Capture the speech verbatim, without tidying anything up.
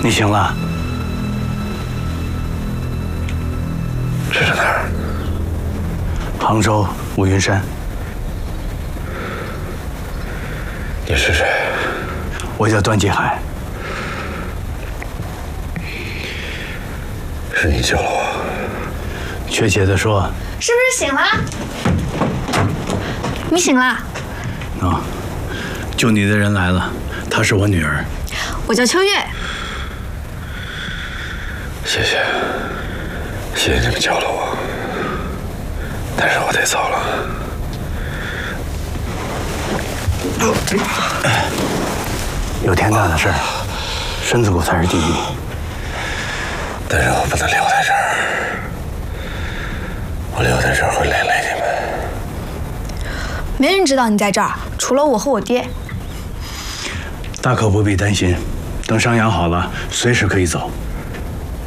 你醒了？ 这是哪儿？ 杭州五云山。 你是谁？ 我叫段继海。 是你救了我。 确切的说， 是不是醒了？你醒了？ 啊，救你的人来了，她是我女儿。 我叫秋月。 谢谢，谢谢你们救了我，但是我得走了。 有天大的事儿，身子骨才是第一。 但是我不能留在这儿，我留在这儿会连累你们。 没人知道你在这儿，除了我和我爹。 大可不必担心，等伤养好了，随时可以走。